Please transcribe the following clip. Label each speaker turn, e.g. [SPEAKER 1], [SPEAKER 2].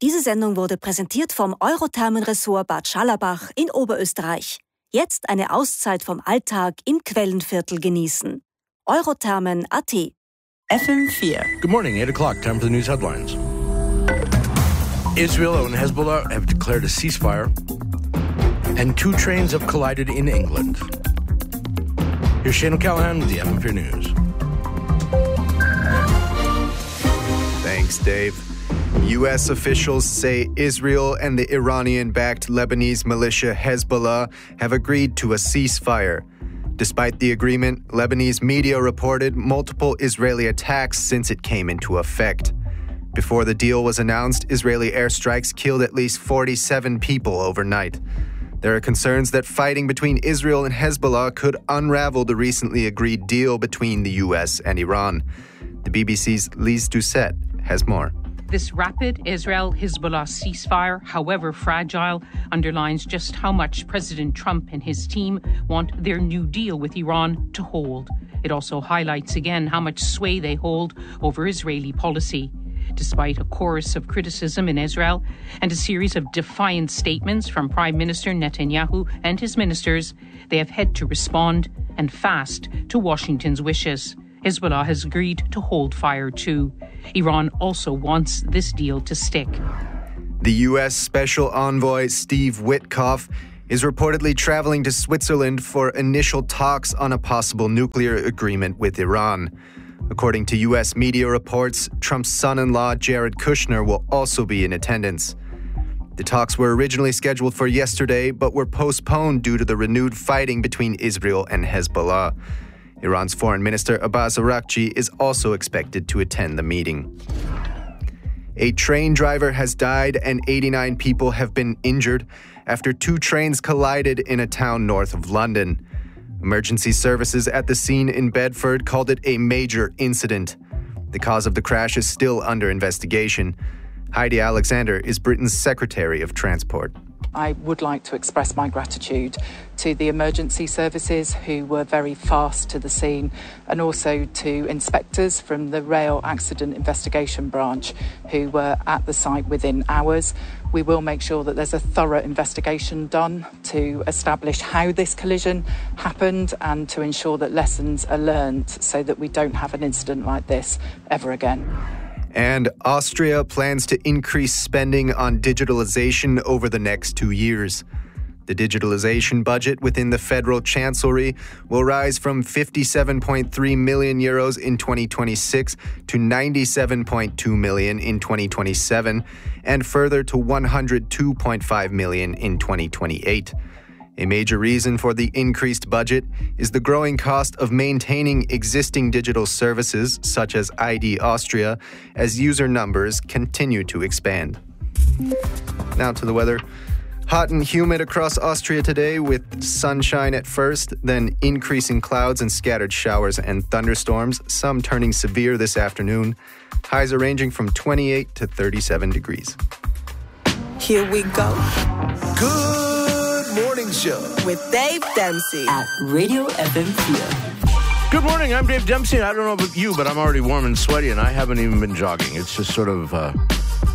[SPEAKER 1] Diese Sendung wurde präsentiert vom Eurothermenressort Bad Scharlarbach in Oberösterreich. Jetzt eine Auszeit vom Alltag im Quellenviertel genießen. Eurothermen.at
[SPEAKER 2] FM4.
[SPEAKER 3] Good morning, 8 o'clock, time for the news headlines. Israel and Hezbollah have declared a ceasefire, and 2 trains have collided in England. Here's Shane O'Callaghan with the FM4 News.
[SPEAKER 4] Thanks, Dave. U.S. officials say Israel and the Iranian-backed Lebanese militia Hezbollah have agreed to a ceasefire. Despite the agreement, Lebanese media reported multiple Israeli attacks since it came into effect. Before the deal was announced, Israeli airstrikes killed at least 47 people overnight. There are concerns that fighting between Israel and Hezbollah could unravel the recently agreed deal between the U.S. and Iran. The BBC's Lise Doucette has more.
[SPEAKER 5] This rapid Israel-Hezbollah ceasefire, however fragile, underlines just how much President Trump and his team want their new deal with Iran to hold. It also highlights again how much sway they hold over Israeli policy. Despite a chorus of criticism in Israel and a series of defiant statements from Prime Minister Netanyahu and his ministers, they have had to respond, and fast, to Washington's wishes. Hezbollah has agreed to hold fire too. Iran also wants this deal to stick.
[SPEAKER 4] The U.S. Special Envoy Steve Witkoff is reportedly traveling to Switzerland for initial talks on a possible nuclear agreement with Iran. According to U.S. media reports, Trump's son-in-law Jared Kushner will also be in attendance. The talks were originally scheduled for yesterday, but were postponed due to the renewed fighting between Israel and Hezbollah. Iran's Foreign Minister Abbas Araghchi is also expected to attend the meeting. A train driver has died and 89 people have been injured after 2 trains collided in a town north of London. Emergency services at the scene in Bedford called it a major incident. The cause of the crash is still under investigation. Heidi Alexander is Britain's Secretary of Transport.
[SPEAKER 2] I would like to express my gratitude to the emergency services who were very fast to the scene, and also to inspectors from the Rail Accident Investigation Branch who were at the site within hours. We will make sure that there's a thorough investigation done to establish how this collision happened and to ensure that lessons are learned so that we don't have an incident like this ever again.
[SPEAKER 4] And Austria plans to increase spending on digitalization over the next 2 years. The digitalization budget within the federal chancellery will rise from 57.3 million euros in 2026 to 97.2 million in 2027, and further to 102.5 million in 2028. A major reason for the increased budget is the growing cost of maintaining existing digital services such as ID Austria as user numbers continue to expand. Now to the weather. Hot and humid across Austria today with sunshine at first, then increasing clouds and scattered showers and thunderstorms, some turning severe this afternoon. Highs are ranging from 28 to 37 degrees.
[SPEAKER 6] Here we go.
[SPEAKER 7] Good morning show
[SPEAKER 6] With Dave Dempsey.
[SPEAKER 2] At Radio FM4.
[SPEAKER 3] Good morning, I'm Dave Dempsey. I don't know about you, but I'm already warm and sweaty, and I haven't even been jogging. It's just sort of